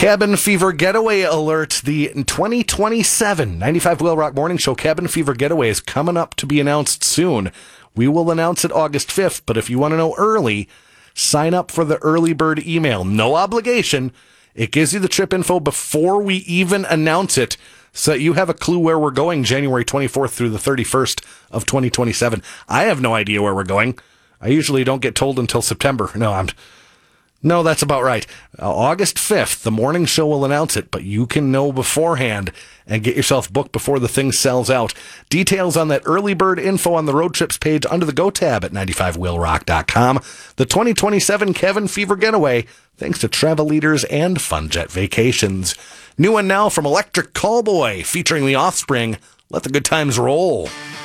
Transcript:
Cabin Fever Getaway alert. The 2027 95 Wheel Rock Morning Show Cabin Fever Getaway is coming up to be announced soon. We will announce it August 5th, but if you want to know early, sign up for the early bird email. No obligation. It gives you the trip info before we even announce it, so that you have a clue where we're going January 24th through the 31st of 2027. I have no idea where we're going. I usually don't get told until September. No, that's about right. August 5th, the morning show will announce it, but you can know beforehand and get yourself booked before the thing sells out. Details on that early bird info on the road trips page under the Go tab at 95wheelrock.com. The 2027 Cabin Fever Getaway, thanks to Travel Leaders and Funjet Vacations. New one now from Electric Callboy, featuring The Offspring. Let the good times roll.